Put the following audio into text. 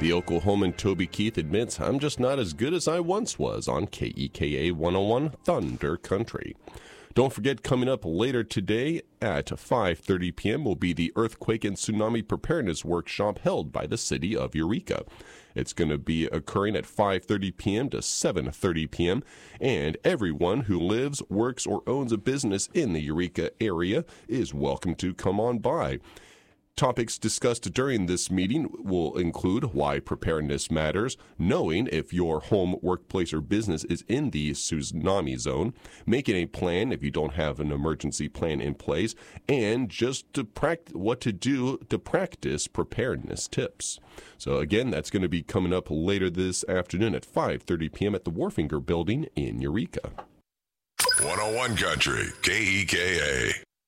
The Oklahoman Toby Keith admits, "I'm just not as good as I once was" on KEKA 101 Thunder Country. Don't forget, coming up later today at 5:30 p.m. will be the Earthquake and Tsunami Preparedness Workshop held by the city of Eureka. It's going to be occurring at 5:30 p.m. to 7:30 p.m., and everyone who lives, works, or owns a business in the Eureka area is welcome to come on by. Topics discussed during this meeting will include why preparedness matters, knowing if your home, workplace, or business is in the tsunami zone, making a plan if you don't have an emergency plan in place, and just to what to do to practice preparedness tips. So again, that's going to be coming up later this afternoon at 5:30 p.m. at the Warfinger Building in Eureka. 101 Country, KEKA.